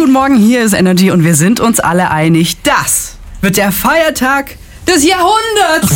guten Morgen, hier ist Energy und wir sind uns alle einig, das wird der Feiertag des Jahrhunderts.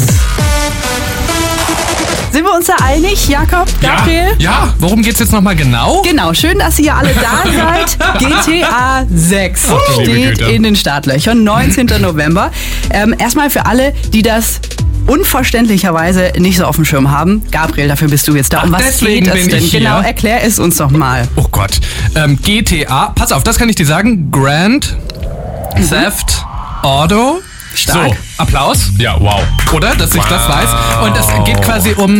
Sind wir uns da einig, Jakob, Gabriel? Ja, worum geht's jetzt nochmal genau? Genau, schön, dass ihr alle da seid. GTA 6 steht in den Startlöchern, 19. November. Erstmal für alle, die das unverständlicherweise nicht so auf dem Schirm haben. Gabriel, dafür bist du jetzt da. Um was geht es denn? Genau, erklär es uns doch mal. Oh Gott. GTA, pass auf, das kann ich dir sagen. Grand Theft Auto. Stark. So, Applaus. Ja, wow. Oder, dass ich das weiß. Und es geht quasi um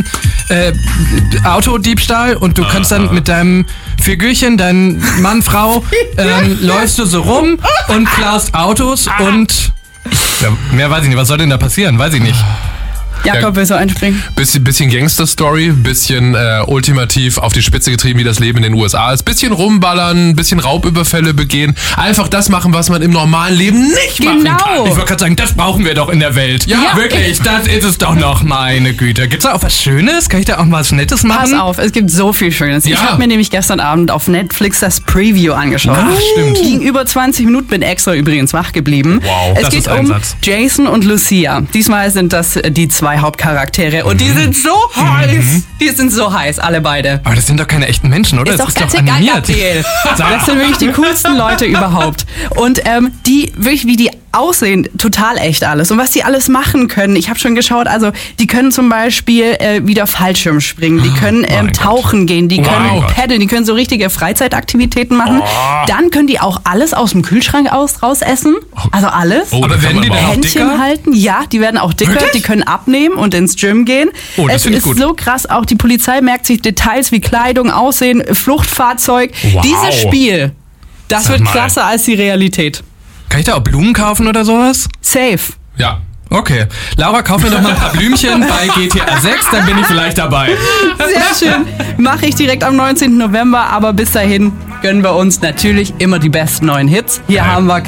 Autodiebstahl und du kannst dann mit deinem Figürchen, dein Mann, Frau, läufst du so rum und klaust Autos und mehr weiß ich nicht. Was soll denn da passieren? Weiß ich nicht. Jakob, willst du einspringen? Bisschen Gangster-Story, bisschen ultimativ auf die Spitze getrieben, wie das Leben in den USA ist. Bisschen rumballern, bisschen Raubüberfälle begehen. Einfach das machen, was man im normalen Leben nicht machen kann. Ich wollte gerade sagen, das brauchen wir doch in der Welt. Ja, wirklich, das ist es doch noch, meine Güte. Gibt's da auch was Schönes? Kann ich da auch mal was Nettes machen? Pass auf, es gibt so viel Schönes. Ich habe mir nämlich gestern Abend auf Netflix das Preview angeschaut. Ach, stimmt. Ging über 20 Minuten, bin extra übrigens wach geblieben. Wow, es geht um Jason und Lucia. Diesmal sind das die zwei Hauptcharaktere und die sind so heiß. Die sind so heiß, alle beide. Aber das sind doch keine echten Menschen, oder? Ist Das doch ganz egal, Gabriel. Das sind wirklich die coolsten Leute überhaupt. Und die, wirklich wie die aussehen, total echt alles. Und was die alles machen können, ich habe schon geschaut, also die können zum Beispiel wieder Fallschirm springen, die können tauchen gehen, die können paddeln, die können so richtige Freizeitaktivitäten machen. Dann können die auch alles aus dem Kühlschrank raus essen. Also alles. Aber werden die dann auch Händchen dicker? halten, ja, die werden auch dicker, Wirklich? die können abnehmen und ins Gym gehen. Oh, das es finde ist ich gut. so krass, auch die Polizei merkt sich Details wie Kleidung, Aussehen, Fluchtfahrzeug. Wow. Dieses Spiel, das Sag wird mal. krasser als die Realität. Kann ich da auch Blumen kaufen oder sowas? Safe. Ja. Okay. Laura, kauf mir doch mal ein paar Blümchen bei GTA 6, dann bin ich vielleicht dabei. Sehr schön. Mache ich direkt am 19. November, aber bis dahin gönnen wir uns natürlich immer die besten neuen Hits. Hier haben wir